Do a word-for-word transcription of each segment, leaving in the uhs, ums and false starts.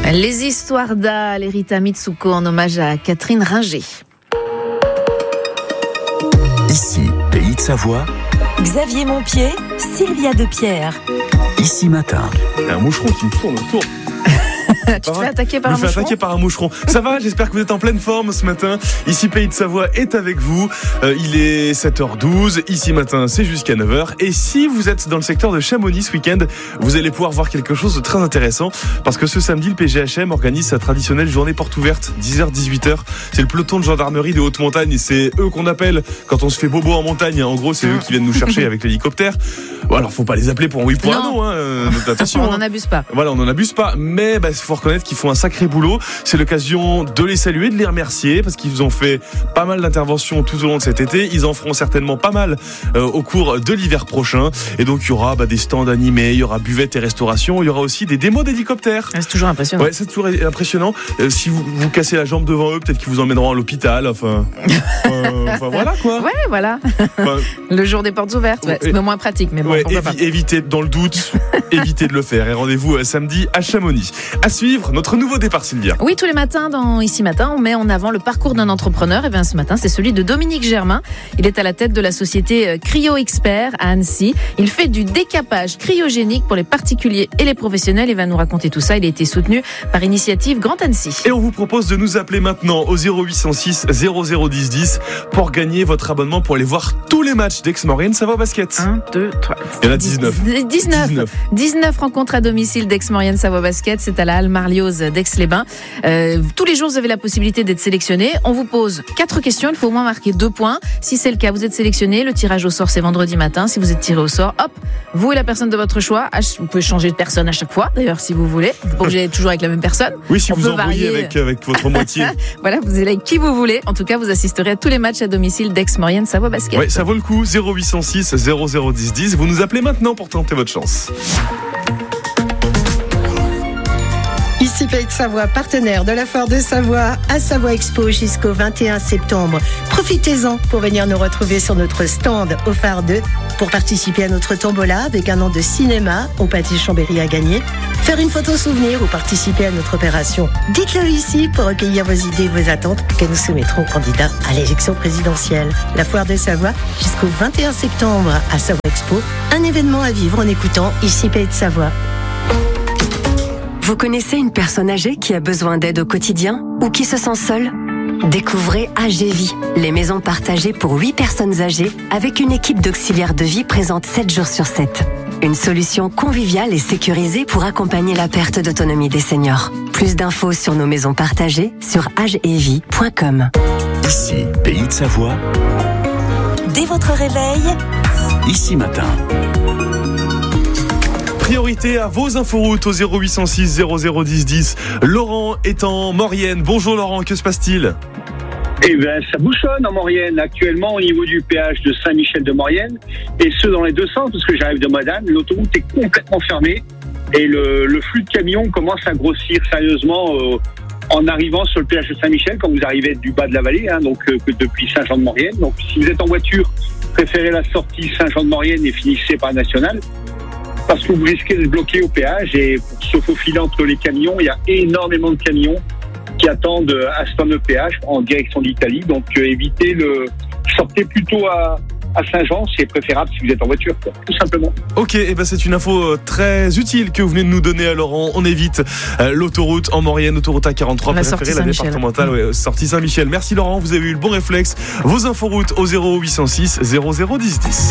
Les histoires d'Al et Rita Mitsuko en hommage à Catherine Ringer. Ici, Pays de Savoie. Xavier Montpied, Sylvia Depierre. Ici Matin. Un moucheron qui me tourne autour. Tu te fais attaquer par un moucheron. Je me fais attaquer par un moucheron. Ça va, j'espère que vous êtes en pleine forme ce matin. Ici, Pays de Savoie est avec vous. Euh, il est sept heures douze. Ici Matin, c'est jusqu'à neuf heures. Et si vous êtes dans le secteur de Chamonix ce week-end, vous allez pouvoir voir quelque chose de très intéressant. Parce que ce samedi, le P G H M organise sa traditionnelle journée porte ouverte, dix heures dix-huit heures. C'est le peloton de gendarmerie des hautes montagnes. Et c'est eux qu'on appelle quand on se fait bobo en montagne. En gros, c'est eux qui viennent nous chercher avec l'hélicoptère. Bon, alors, faut pas les appeler pour un oui pour un non. Hein. Euh, attention. On n'en abuse pas. Voilà, on n'en abuse pas. Mais il bah, faut reconnaître qu'ils font un sacré boulot. C'est l'occasion de les saluer, de les remercier parce qu'ils ont fait pas mal d'interventions tout au long de cet été. Ils en feront certainement pas mal euh, au cours de l'hiver prochain. Et donc il y aura bah, des stands animés, il y aura buvette et restauration, il y aura aussi des démos d'hélicoptères. C'est toujours impressionnant. Ouais, c'est toujours impressionnant. Euh, si vous vous cassez la jambe devant eux, peut-être qu'ils vous emmèneront à l'hôpital. Enfin, euh, enfin voilà quoi. Ouais, voilà. Enfin, le jour des portes ouvertes, ouais, c'est moins pratique, mais bon, ouais, pourquoi évi- pas. Évitez dans le doute, évitez de le faire. Et rendez-vous samedi à Chamonix. À suivre notre nouveau départ, Sylvia. Oui, tous les matins dans Ici Matin, on met en avant le parcours d'un entrepreneur. Et bien ce matin, c'est celui de Dominique Germain. Il est à la tête de la société Cryo Expert à Annecy. Il fait du décapage cryogénique pour les particuliers et les professionnels. Il va nous raconter tout ça. Il a été soutenu par Initiative Grand Annecy. Et on vous propose de nous appeler maintenant au zéro huit cent six zéro zéro dix dix pour gagner votre abonnement pour aller voir tous les matchs d'Aix-Maurienne Savoie Basket. un, deux, trois. Il y en a dix-neuf. dix-neuf. dix-neuf. dix-neuf rencontres à domicile d'Aix-Maurienne Savoie Basket. C'est à la Halle Marlioz d'Aix-les-Bains. Euh, tous les jours, vous avez la possibilité d'être sélectionné. On vous pose quatre questions. Il faut au moins marquer deux points. Si c'est le cas, vous êtes sélectionné. Le tirage au sort, c'est vendredi matin. Si vous êtes tiré au sort, hop, vous et la personne de votre choix. Vous pouvez changer de personne à chaque fois, d'ailleurs, si vous voulez. Vous n'êtes pas obligé d'être toujours avec la même personne. Oui, si On vous peut envoyez varier. avec, avec votre moitié. Voilà, vous allez avec qui vous voulez. En tout cas, vous assisterez à tous les matchs à domicile d'Aix-Maurienne Savoie Basket. Oui, ça vaut le coup. zéro huit cent six zéro zéro dix dix. Vous nous appelez maintenant pour tenter votre chance. Ici Pays de Savoie, partenaire de la Foire de Savoie à Savoie Expo jusqu'au vingt et un septembre. Profitez-en pour venir nous retrouver sur notre stand au Phare deux pour participer à notre tombola avec un an de cinéma au Pâté Chambéry à gagner, faire une photo souvenir ou participer à notre opération. Dites-le ici pour recueillir vos idées et vos attentes que nous soumettrons aux candidats à l'élection présidentielle. La Foire de Savoie jusqu'au vingt et un septembre à Savoie Expo, un événement à vivre en écoutant Ici Pays de Savoie. Vous connaissez une personne âgée qui a besoin d'aide au quotidien ou qui se sent seule ? Découvrez A G Vie, les maisons partagées pour huit personnes âgées avec une équipe d'auxiliaires de vie présente sept jours sur sept. Une solution conviviale et sécurisée pour accompagner la perte d'autonomie des seniors. Plus d'infos sur nos maisons partagées sur age et vie point com. Ici, Pays de Savoie. Dès votre réveil, Ici Matin. Priorité à vos inforoutes au zéro huit cent six zéro zéro dix dix. Laurent est en Maurienne. Bonjour Laurent, que se passe-t-il ? Eh bien, ça bouchonne en Maurienne. Actuellement, au niveau du péage de Saint-Michel-de-Maurienne, et ce dans les deux sens, parce que j'arrive de Modane, l'autoroute est complètement fermée et le, le flux de camions commence à grossir sérieusement euh, en arrivant sur le péage de Saint-Michel, quand vous arrivez du bas de la vallée, hein, donc euh, depuis Saint-Jean-de-Maurienne. Donc, si vous êtes en voiture, préférez la sortie Saint-Jean-de-Maurienne et finissez par la nationale, parce que vous risquez de bloquer au péage et pour se faufiler entre les camions, il y a énormément de camions qui attendent à ce fameux péage en direction d'Italie. Donc euh, évitez le, sortez plutôt à, à Saint-Jean, c'est préférable si vous êtes en voiture, quoi, tout simplement. Ok, et ben c'est une info très utile que vous venez de nous donner à Laurent. On évite euh, l'autoroute en Maurienne, autoroute A quarante-trois, La préférée sortie la Saint-Michel. départementale, ouais, sortie Saint-Michel. Merci Laurent, vous avez eu le bon réflexe. Vos inforoutes au zéro huit cent six zéro zéro dix dix.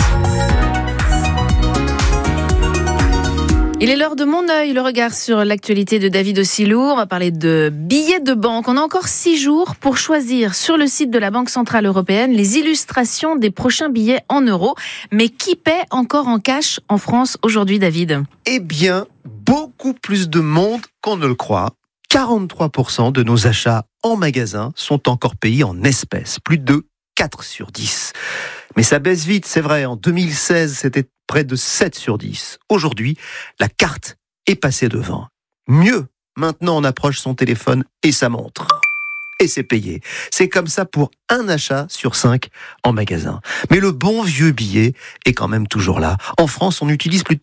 Il est l'heure de mon œil, le regard sur l'actualité de David Ossilou. On va parler de billets de banque. On a encore six jours pour choisir sur le site de la Banque Centrale Européenne les illustrations des prochains billets en euros. Mais qui paie encore en cash en France aujourd'hui, David ? Eh bien, beaucoup plus de monde qu'on ne le croit. quarante-trois pour cent de nos achats en magasin sont encore payés en espèces. Plus de quatre sur dix. Mais ça baisse vite, c'est vrai. En deux mille seize, c'était près de sept sur dix. Aujourd'hui, la carte est passée devant. Mieux, maintenant on approche son téléphone et sa montre. Et c'est payé. C'est comme ça pour un achat sur cinq en magasin. Mais le bon vieux billet est quand même toujours là. En France, on utilise plutôt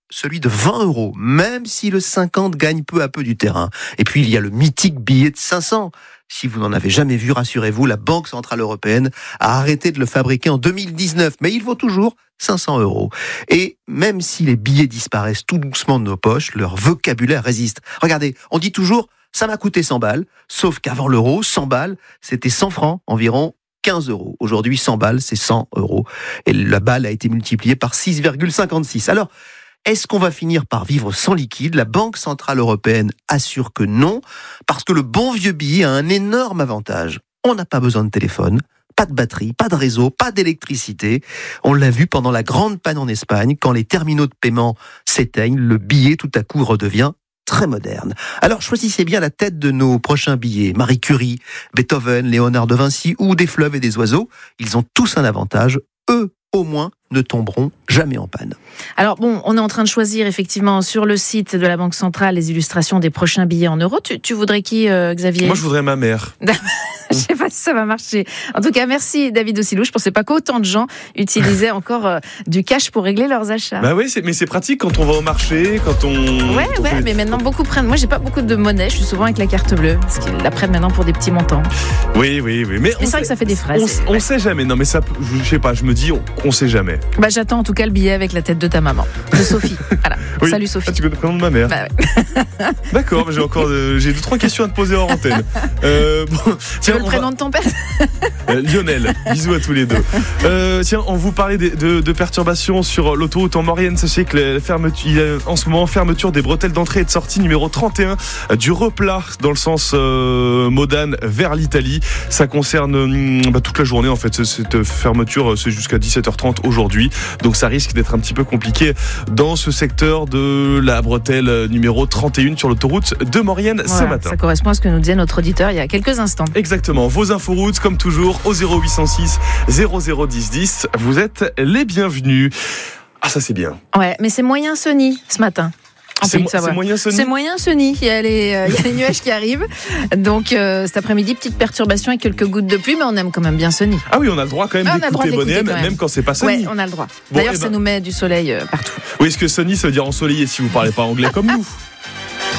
celui de vingt euros, même si le cinquante gagne peu à peu du terrain. Et puis il y a le mythique billet de cinq cents. Si vous n'en avez jamais vu, rassurez-vous, la Banque Centrale Européenne a arrêté de le fabriquer en deux mille dix-neuf, mais il vaut toujours cinq cents euros. Et même si les billets disparaissent tout doucement de nos poches, leur vocabulaire résiste. Regardez, on dit toujours « ça m'a coûté cent balles », sauf qu'avant l'euro, cent balles, c'était cent francs, environ quinze euros. Aujourd'hui, cent balles, c'est cent euros. Et la balle a été multipliée par six virgule cinquante-six. Alors, est-ce qu'on va finir par vivre sans liquide ? La Banque Centrale Européenne assure que non, parce que le bon vieux billet a un énorme avantage. On n'a pas besoin de téléphone, pas de batterie, pas de réseau, pas d'électricité. On l'a vu pendant la grande panne en Espagne, quand les terminaux de paiement s'éteignent, le billet tout à coup redevient très moderne. Alors choisissez bien la tête de nos prochains billets. Marie Curie, Beethoven, Léonard de Vinci ou des fleuves et des oiseaux. Ils ont tous un avantage. Eux, au moins, ne tomberont jamais en panne. Alors bon, on est en train de choisir effectivement sur le site de la Banque Centrale les illustrations des prochains billets en euros. Tu, tu voudrais qui, euh, Xavier ? Moi, je voudrais ma mère. Je sais pas si ça va marcher. En tout cas, merci David Ossilou. Je pensais pas qu'autant de gens utilisaient encore euh, du cash pour régler leurs achats. Bah oui, c'est, mais c'est pratique quand on va au marché, quand on... Ouais, quand ouais, on fait... mais maintenant beaucoup prennent... Moi, j'ai pas beaucoup de monnaie, je suis souvent avec la carte bleue, parce qu'ils la prennent maintenant pour des petits montants. Oui, oui, oui. Mais, mais c'est vrai que ça fait des frais. On, c'est... on ouais. sait jamais. Non, mais ça, je sais pas, je me dis, on, on sait jamais. Bah, j'attends en tout cas le billet avec la tête de ta maman, de Sophie. Voilà. Oui. Salut Sophie. Ah, tu connais le prénom de ma mère. Bah, ouais. D'accord, j'ai encore de, j'ai deux trois questions à te poser hors antenne. Euh, bon, tu tiens, veux le prénom va... de ton père? euh, Lionel. Bisous à tous les deux. Euh, tiens, on vous parlait de, de, de perturbations sur l'autoroute en Maurienne. Sachez que la fermeture, il y a en ce moment fermeture des bretelles d'entrée et de sortie numéro trente et un du replat dans le sens euh, Modane vers l'Italie. Ça concerne bah, toute la journée en fait. Cette fermeture, c'est jusqu'à dix-sept heures trente aujourd'hui. Donc ça risque d'être un petit peu compliqué dans ce secteur de la bretelle numéro trente et un sur l'autoroute de Maurienne voilà, ce matin. Ça correspond à ce que nous disait notre auditeur il y a quelques instants. Exactement. Vos inforoutes, comme toujours, au zéro huit cent six zéro zéro dix dix. Vous êtes les bienvenus. Ah, ça c'est bien. Ouais, mais c'est moyen Sony ce matin. C'est, mo- c'est moyen Sony. C'est moyen Sony. Il y a les, euh, il y a les nuages qui arrivent. Donc euh, cet après-midi, petite perturbation et quelques gouttes de pluie, mais on aime quand même bien Sony. Ah oui, on a le droit quand même ah, d'écouter Bonnet M, même. même quand c'est pas Sony. Ouais, on a le droit. Bon, D'ailleurs, eh ben... ça nous met du soleil euh, partout. Oui, est-ce que Sony, ça veut dire ensoleillé si vous parlez pas anglais comme nous?